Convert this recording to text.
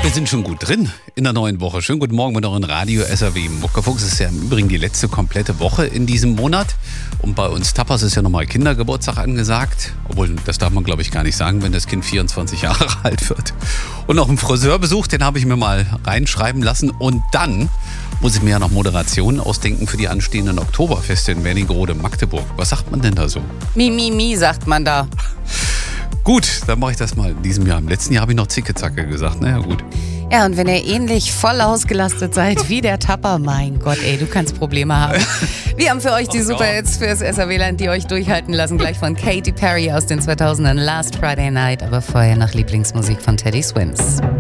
Wir sind schon gut drin in der neuen Woche. Schönen guten Morgen mit euren Radio SAW. Muckefuchs ist ja im Übrigen die letzte komplette Woche in diesem Monat. Und bei uns Tapas ist ja nochmal Kindergeburtstag angesagt. Obwohl, das darf man glaube ich gar nicht sagen, wenn das Kind 24 Jahre alt wird. Und noch einen Friseurbesuch, den habe ich mir mal reinschreiben lassen. Und dann muss ich mir ja noch Moderationen ausdenken für die anstehenden Oktoberfeste in Wernigerode, Magdeburg. Was sagt man denn da so? Mi, sagt man da. Gut, dann mache ich das mal in diesem Jahr. Im letzten Jahr habe ich noch Zicke-Zacke gesagt. Naja, gut. Ja, und wenn ihr ähnlich voll ausgelastet seid wie der Tapper, mein Gott, ey, du kannst Probleme haben. Wir haben für euch die Super-Hits fürs SAW-Land, die euch durchhalten lassen. Gleich von Katy Perry aus den 2000ern, Last Friday Night. Aber vorher noch Lieblingsmusik von Teddy Swims.